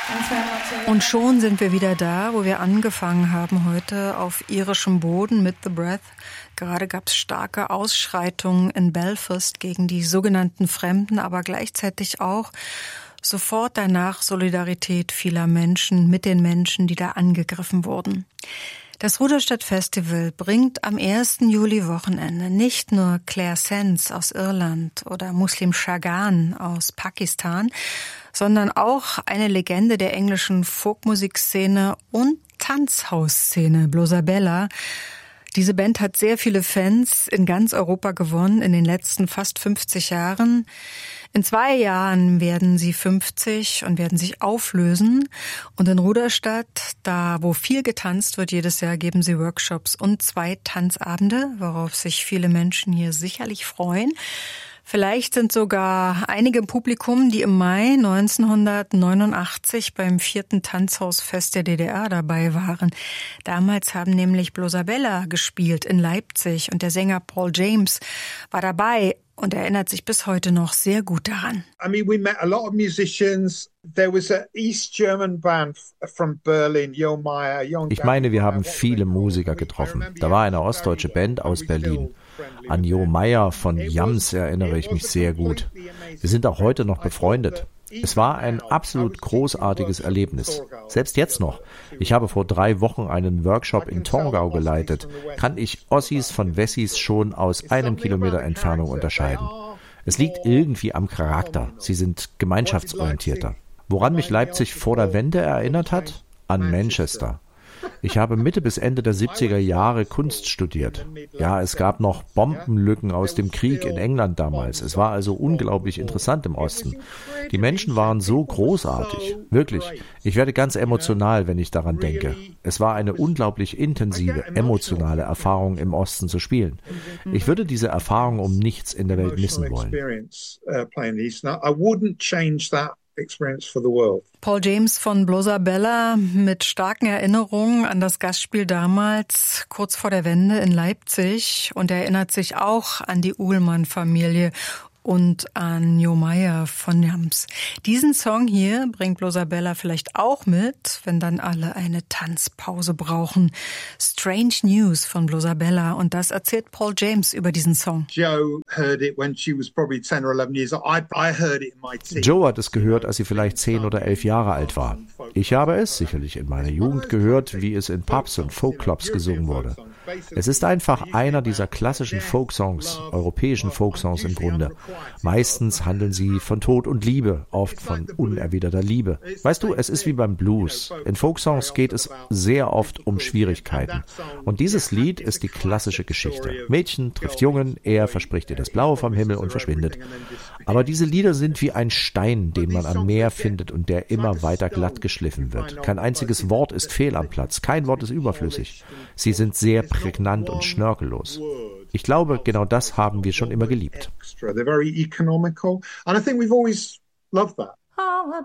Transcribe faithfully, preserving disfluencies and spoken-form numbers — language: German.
Und schon sind wir wieder da, wo wir angefangen haben heute, auf irischem Boden mit The Breath. Gerade gab es starke Ausschreitungen in Belfast gegen die sogenannten Fremden, aber gleichzeitig auch sofort danach Solidarität vieler Menschen mit den Menschen, die da angegriffen wurden. Das Ruderstadt Festival bringt am ersten Juli-Wochenende nicht nur Claire Sands aus Irland oder Muslim Shagan aus Pakistan, sondern auch eine Legende der englischen Folkmusikszene und Tanzhausszene, Blosabella. Diese Band hat sehr viele Fans in ganz Europa gewonnen in den letzten fast fünfzig Jahren. In zwei Jahren werden sie fünfzig und werden sich auflösen. Und in Ruderstadt, da wo viel getanzt wird jedes Jahr, geben sie Workshops und zwei Tanzabende, worauf sich viele Menschen hier sicherlich freuen. Vielleicht sind sogar einige im Publikum, die im Mai neunzehnhundertneunundachtzig beim vierten Tanzhausfest der D D R dabei waren. Damals haben nämlich Blosabella gespielt in Leipzig und der Sänger Paul James war dabei und erinnert sich bis heute noch sehr gut daran. I mean, we met a lot of musicians. There was an East German band from Berlin, Jo Meyer. Ich meine, wir haben viele Musiker getroffen. Da war eine ostdeutsche Band aus Berlin. An Jo Meyer von Jams erinnere ich mich sehr gut. Wir sind auch heute noch befreundet. Es war ein absolut großartiges Erlebnis. Selbst jetzt noch. Ich habe vor drei Wochen einen Workshop in Torgau geleitet. Kann ich Ossis von Wessis schon aus einem Kilometer Entfernung unterscheiden. Es liegt irgendwie am Charakter. Sie sind gemeinschaftsorientierter. Woran mich Leipzig vor der Wende erinnert hat? An Manchester. Ich habe Mitte bis Ende der siebziger Jahre Kunst studiert. Ja, es gab noch Bombenlücken aus dem Krieg in England damals. Es war also unglaublich interessant im Osten. Die Menschen waren so großartig. Wirklich. Ich werde ganz emotional, wenn ich daran denke. Es war eine unglaublich intensive, emotionale Erfahrung, im Osten zu spielen. Ich würde diese Erfahrung um nichts in der Welt missen wollen. Paul James von Blosabella mit starken Erinnerungen an das Gastspiel damals, kurz vor der Wende in Leipzig, und er erinnert sich auch an die Uhlmann-Familie und an Jo Meyer von Jams. Diesen Song hier bringt Blosabella vielleicht auch mit, wenn dann alle eine Tanzpause brauchen. Strange News von Blosabella, und das erzählt Paul James über diesen Song. Joe heard it when she was probably ten or eleven years old. I, I heard it in my teens. Joe hat es gehört, als sie vielleicht zehn oder elf Jahre alt war. Ich habe es sicherlich in meiner Jugend gehört, wie es in Pubs und Folkclubs gesungen wurde. Es ist einfach einer dieser klassischen Folksongs, europäischen Folksongs im Grunde. Meistens handeln sie von Tod und Liebe, oft von unerwiderter Liebe. Weißt du, es ist wie beim Blues. In Folksongs geht es sehr oft um Schwierigkeiten. Und dieses Lied ist die klassische Geschichte. Mädchen trifft Jungen, er verspricht ihr das Blaue vom Himmel und verschwindet. Aber diese Lieder sind wie ein Stein, den man am Meer findet und der immer weiter glatt geschliffen wird. Kein einziges Wort ist fehl am Platz, kein Wort ist überflüssig. Sie sind sehr prägnant und schnörkellos. Ich glaube, genau das haben wir schon immer geliebt. They're very economical, and I think we've always loved that.